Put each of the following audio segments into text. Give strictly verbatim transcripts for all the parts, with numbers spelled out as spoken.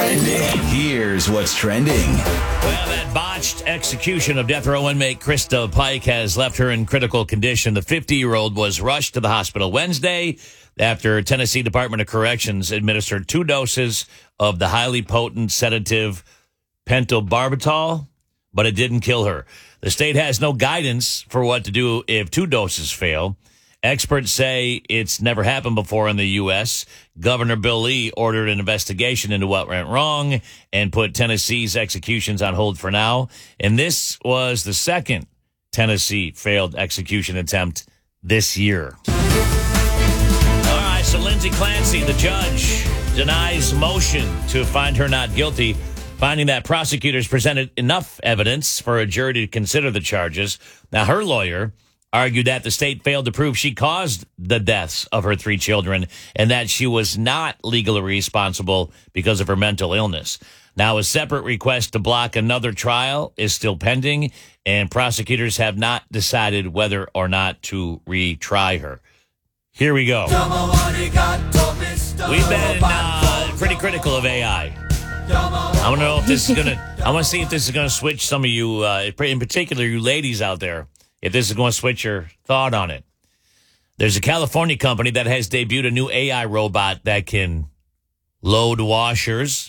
Trending. Here's what's trending. Well, that botched execution of death row inmate Krista Pike has left her in critical condition. The fifty-year-old was rushed to the hospital Wednesday after Tennessee Department of Corrections administered two doses of the highly potent sedative pentobarbital, but it didn't kill her. The state has no guidance for what to do if two doses fail. Experts say it's never happened before in the U S Governor Bill Lee ordered an investigation into what went wrong and put Tennessee's executions on hold for now. And this was the second Tennessee failed execution attempt this year. All right, so Lindsay Clancy, the judge, denies motion to find her not guilty, finding that prosecutors presented enough evidence for a jury to consider the charges. Now, her lawyer argued that the state failed to prove she caused the deaths of her three children and that she was not legally responsible because of her mental illness. Now, a separate request to block another trial is still pending, and prosecutors have not decided whether or not to retry her. Here we go. We've been uh, pretty critical of A I. I want to know if this is going to, I want to see if this is going to switch some of you, uh, in particular you ladies out there, if this is going to switch your thought on it. There's a California company that has debuted a new A I robot that can load washers,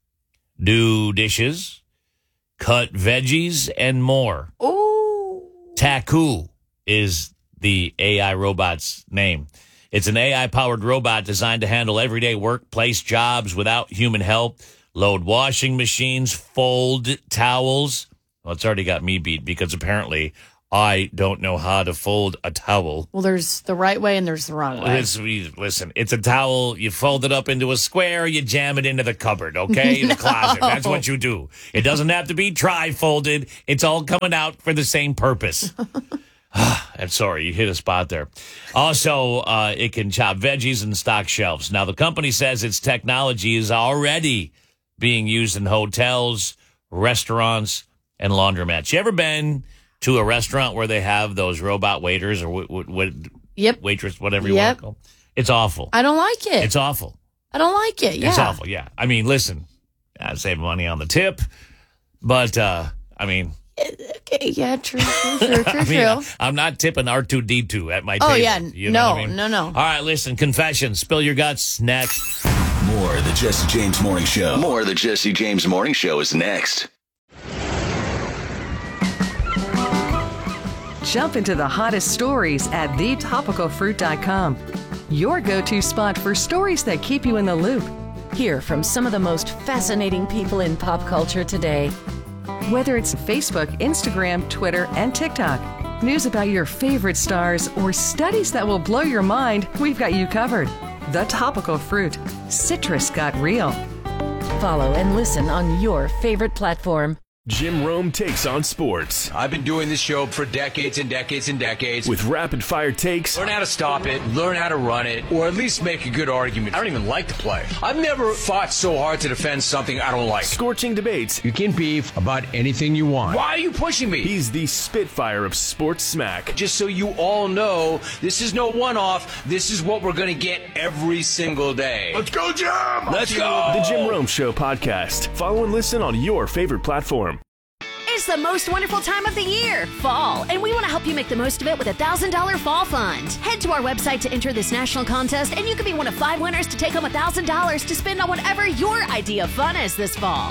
do dishes, cut veggies, and more. Ooh. Taku is the A I robot's name. It's an A I-powered robot designed to handle everyday workplace jobs without human help, load washing machines, fold towels. Well, it's already got me beat because apparently I don't know how to fold a towel. Well, there's the right way and there's the wrong way. It's, listen, it's a towel. You fold it up into a square. You jam it into the cupboard, okay? No. The closet. That's what you do. It doesn't have to be tri-folded. It's all coming out for the same purpose. I'm sorry, you hit a spot there. Also, uh, it can chop veggies and stock shelves. Now, the company says its technology is already being used in hotels, restaurants, and laundromats. You ever been to a restaurant where they have those robot waiters or w- w- w- Yep. waitress, whatever you Yep. want to call them? It's awful. I don't like it. It's awful. I don't like it. Yeah. It's awful, yeah. I mean, listen, I save money on the tip, but, uh, I mean... Okay, yeah, true, true, true, true, I mean, true. I'm not tipping R two D two at my Oh, table. yeah. You know No, what I mean? no, no. All right, listen, confession. Spill your guts. Next. More of the Jesse James Morning Show. More of the Jesse James Morning Show is next. Jump into the hottest stories at the topical fruit dot com. Your go-to spot for stories that keep you in the loop. Hear from some of the most fascinating people in pop culture today. Whether it's Facebook, Instagram, Twitter, and TikTok. News about your favorite stars or studies that will blow your mind, we've got you covered. The Topical Fruit. Citrus got real. Follow and listen on your favorite platform. Jim Rome takes on sports I've been doing this show for decades and decades and decades. with rapid-fire takes, Learn how to stop it, learn how to run it, or at least make a good argument. I don't even like to play. I've never fought so hard to defend something I don't like. scorching debates. You can beef about anything you want. Why are you pushing me? He's the Spitfire of sports smack. Just so you all know, this is no one-off. This is what we're going to get every single day. Let's go, Jim! Let's go! The Jim Rome Show podcast. Follow and listen on your favorite platform. It's the most wonderful time of the year, fall, and we want to help you make the most of it with a one thousand dollars Fall Fund. Head to our website to enter this national contest, and you could be one of five winners to take home one thousand dollars to spend on whatever your idea of fun is this fall.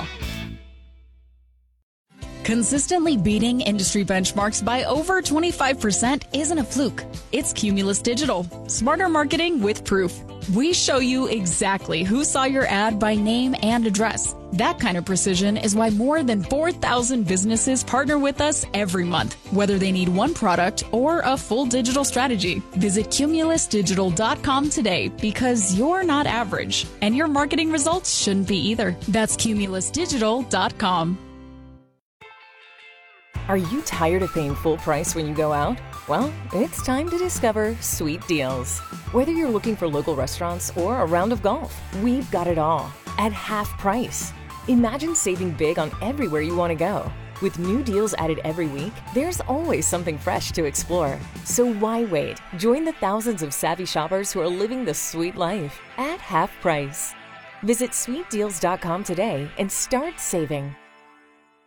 Consistently beating industry benchmarks by over twenty-five percent isn't a fluke. It's Cumulus Digital. Smarter marketing with proof. We show you exactly who saw your ad by name and address. That kind of precision is why more than four thousand businesses partner with us every month, whether they need one product or a full digital strategy. Visit cumulus digital dot com today because you're not average, and your marketing results shouldn't be either. That's cumulus digital dot com. Are you tired of paying full price when you go out? Well, it's time to discover Sweet Deals. Whether you're looking for local restaurants or a round of golf, we've got it all at half price. Imagine saving big on everywhere you want to go. With new deals added every week, there's always something fresh to explore. So why wait? Join the thousands of savvy shoppers who are living the sweet life at half price. Visit sweet deals dot com today and start saving.